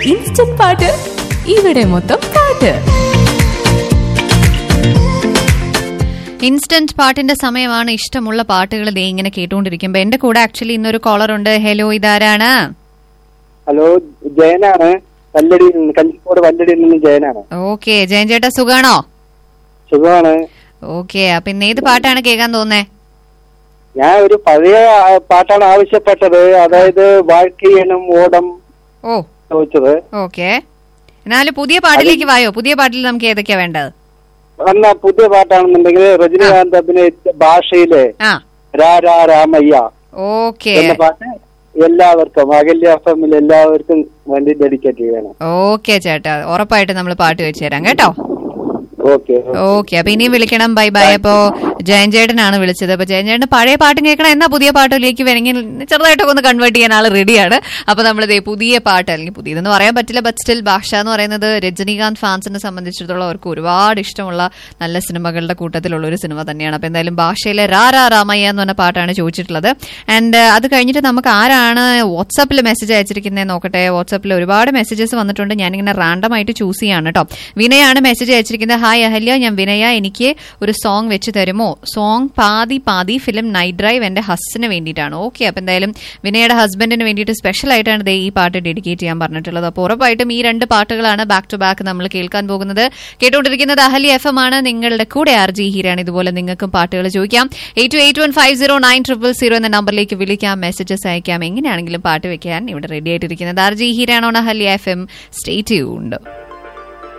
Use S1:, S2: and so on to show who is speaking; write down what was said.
S1: Instant പാട്ട് ഇവിടെ മൊത്തം പാട്ട്.
S2: ഇൻസ്റ്റന്റ് പാട്ടിന്റെ സമയമാണ്. ഇഷ്ടമുള്ള പാട്ടുകൾ ദേ ഇങ്ങനെ കേട്ടുകൊണ്ടിരിക്കുമ്പോ എന്റെ കൂടെ ആക്ച്വലി ഇന്നൊരു കോളർ ഉണ്ട്. ഹലോ, ഇതാരാണ്?
S3: ഹലോ, ജയനാണ്. കല്ലിക്കോട് വല്ലടിയിൽ നിന്ന് ജയനാണ്.
S2: ഓക്കെ, ജയൻ ചേട്ടാ സുഖാണോ?
S3: സുഖമാണ്.
S2: ഓക്കെ, അപ്പൊ ഇന്ന് ഏത് പാട്ടാണ് കേൾക്കാൻ തോന്നേ?
S3: ഞാൻ ഒരു പഴയ പാട്ടാണ് ആവശ്യപ്പെട്ടത്. അതായത് വാഴ്ക്കീയനും ഓടം ചോദിച്ചത്.
S2: ഓക്കെ, എന്നാലും പുതിയ പാട്ടിലേക്ക് വായോ. പുതിയ പാട്ടിൽ നമുക്ക് ഏതൊക്കെയാ വേണ്ടത്?
S3: എന്നാ പുതിയ പാട്ടാണെന്നുണ്ടെങ്കിൽ രജനീകാന്ത് അഭിനയിച്ച ഭാഷയിലെ രാമയ്യ എന്ന പാട്ട് എല്ലാവർക്കും അകല്യ എഫ്എമ്മിൽ എല്ലാവർക്കും വേണ്ടി ഡെഡിക്കേറ്റ് ചെയ്യണം.
S2: ഓക്കെ ചേട്ടാ, ഉറപ്പായിട്ട് നമ്മൾ പാട്ട് വെച്ച് തരാം കേട്ടോ.
S3: ഓക്കെ,
S2: അപ്പൊ ഇനിയും വിളിക്കണം. Bye bye. അപ്പോ ജയൻ ചേട്ടനാണ് വിളിച്ചത്. അപ്പൊ ജയൻ ചേട്ടൻ പഴയ പാട്ടും കേൾക്കണം, എന്നാ പുതിയ പാട്ടിലേക്ക് വേണമെങ്കിൽ ചെറുതായിട്ടൊക്കെ ഒന്ന് കൺവേർട്ട് ചെയ്യാൻ ആള് റെഡിയാണ്. അപ്പൊ നമ്മളിത് പുതിയ പാട്ട്, അല്ലെങ്കിൽ പുതിയതെന്ന് പറയാൻ പറ്റില്ല, ബട്ട് സ്റ്റിൽ ഭാഷ എന്ന് പറയുന്നത് രജനീകാന്ത് ഫാൻസിനെ സംബന്ധിച്ചിടത്തോളം അവർക്ക് ഒരുപാട് ഇഷ്ടമുള്ള നല്ല സിനിമകളുടെ കൂട്ടത്തിലുള്ള ഒരു സിനിമ തന്നെയാണ്. അപ്പൊ എന്തായാലും ഭാഷയിലെ രാമയ്യ എന്ന് പറഞ്ഞ പാട്ടാണ് ചോദിച്ചിട്ടുള്ളത്. ആൻഡ് അത് കഴിഞ്ഞിട്ട് നമുക്ക് ആരാണ് വാട്സാപ്പിൽ മെസ്സേജ് അയച്ചിരിക്കുന്നത് നോക്കട്ടെ. വാട്സാപ്പിൽ ഒരുപാട് മെസ്സേജസ് വന്നിട്ടുണ്ട്. ഞാനിങ്ങനെ റാൻഡം ആയിട്ട് ചൂസ് ചെയ്യാണ് കേട്ടോ. വിനയാണ് മെസ്സേജ് അയച്ചിരിക്കുന്നത്. ഹായ് അഹല്യ, ഞാൻ വിനയ. എനിക്ക് ഒരു സോങ് വെച്ച് തരുമോ? സോങ് പാതി പാതി, ഫിലിം നൈറ്റ് ഡ്രൈവ്, എന്റെ ഹസ്സിന് വേണ്ടിയിട്ടാണ്. ഓക്കെ, അപ്പൊ എന്തായാലും വിനയുടെ ഹസ്ബൻഡിന് വേണ്ടിയിട്ട് സ്പെഷ്യൽ ആയിട്ടാണ് ഈ പാട്ട് ഡെഡിക്കേറ്റ് ചെയ്യാൻ പറഞ്ഞിട്ടുള്ളത്. അപ്പോൾ ഉറപ്പായിട്ടും ഈ രണ്ട് പാട്ടുകളാണ് ബാക്ക് ടു ബാക്ക് നമ്മൾ കേൾക്കാൻ പോകുന്നത്. കേട്ടുകൊണ്ടിരിക്കുന്നത് അഹല്യ FM ആണ്. നിങ്ങളുടെ കൂടെ RJ ഹീരാണ്. ഇതുപോലെ നിങ്ങൾക്കും പാട്ടുകൾ ചോദിക്കാം. 8281509000 എന്ന നമ്പറിലേക്ക് വിളിക്കാം, മെസ്സേജസ് അയക്കാം. എങ്ങനെയാണെങ്കിലും പാട്ട് വെക്കാൻ ഇവിടെ ready ആയിട്ടിരിക്കുന്നത് RJ ഹീരാണോ Ahalya FM. Stay tuned.